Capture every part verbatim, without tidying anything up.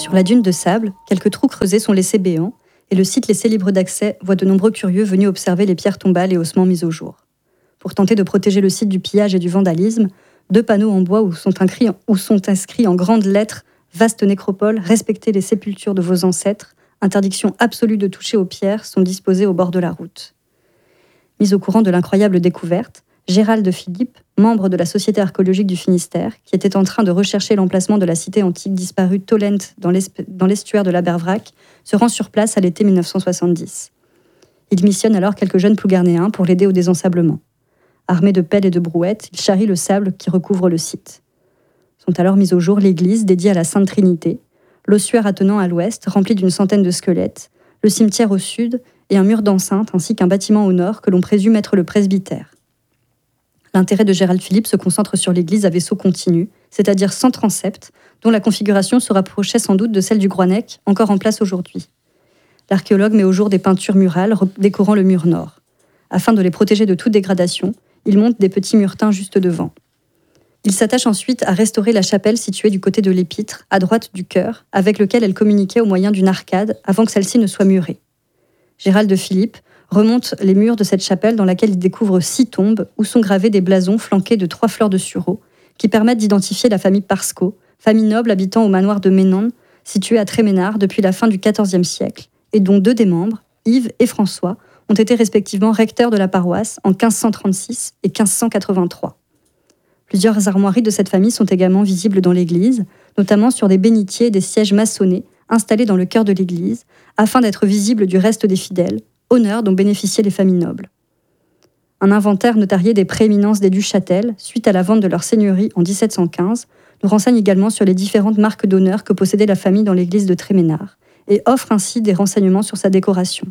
Sur la dune de sable, quelques trous creusés sont laissés béants, et le site laissé libre d'accès voit de nombreux curieux venus observer les pierres tombales et ossements mis au jour. Pour tenter de protéger le site du pillage et du vandalisme, deux panneaux en bois où sont inscrits, où sont inscrits en grandes lettres « Vaste nécropole, respectez les sépultures de vos ancêtres, interdiction absolue de toucher aux pierres » sont disposés au bord de la route. Mis au courant de l'incroyable découverte, Gérald de Philippe, membre de la Société archéologique du Finistère, qui était en train de rechercher l'emplacement de la cité antique disparue Tolent dans, dans l'estuaire de l'Abervrac, se rend sur place à l'été mille neuf cent soixante-dix. Il missionne alors quelques jeunes plougarnéens pour l'aider au désensablement. Armés de pelles et de brouettes, ils charrient le sable qui recouvre le site. Sont alors mises au jour l'église dédiée à la Sainte Trinité, l'ossuaire attenant à l'ouest, rempli d'une centaine de squelettes, le cimetière au sud et un mur d'enceinte ainsi qu'un bâtiment au nord que l'on présume être le presbytère. L'intérêt de Gérald Philippe se concentre sur l'église à vaisseau continu, c'est-à-dire sans transept, dont la configuration se rapprochait sans doute de celle du Groenec, encore en place aujourd'hui. L'archéologue met au jour des peintures murales décorant le mur nord. Afin de les protéger de toute dégradation, il monte des petits muretins juste devant. Il s'attache ensuite à restaurer la chapelle située du côté de l'épître, à droite du chœur, avec lequel elle communiquait au moyen d'une arcade avant que celle-ci ne soit murée. Gérald de Philippe remonte les murs de cette chapelle dans laquelle il découvre six tombes où sont gravés des blasons flanqués de trois fleurs de sureau qui permettent d'identifier la famille Parsco, famille noble habitant au manoir de Ménand, situé à Tréménard depuis la fin du quatorzième siècle, et dont deux des membres, Yves et François, ont été respectivement recteurs de la paroisse en quinze cent trente-six et quinze cent quatre-vingt-trois. Plusieurs armoiries de cette famille sont également visibles dans l'église, notamment sur des bénitiers et des sièges maçonnés installés dans le cœur de l'église, afin d'être visibles du reste des fidèles, honneur dont bénéficiaient les familles nobles. Un inventaire notarié des prééminences des Duchâtel, suite à la vente de leur seigneurie en dix-sept cent quinze, nous renseigne également sur les différentes marques d'honneur que possédait la famille dans l'église de Tréménard, et offre ainsi des renseignements sur sa décoration.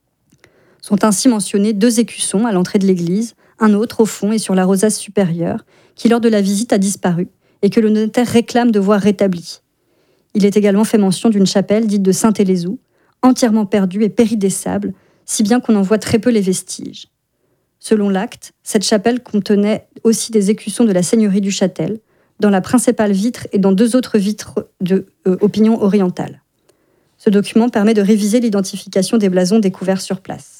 Sont ainsi mentionnés deux écussons à l'entrée de l'église, un autre au fond et sur la rosace supérieure, qui lors de la visite a disparu, et que le notaire réclame de voir rétabli. Il est également fait mention d'une chapelle dite de Saint-Élézou, entièrement perdue et périe des sables, si bien qu'on en voit très peu les vestiges. Selon l'acte, cette chapelle contenait aussi des écussons de la seigneurie du Châtel, dans la principale vitre et dans deux autres vitres de euh, opinion orientale. Ce document permet de réviser l'identification des blasons découverts sur place.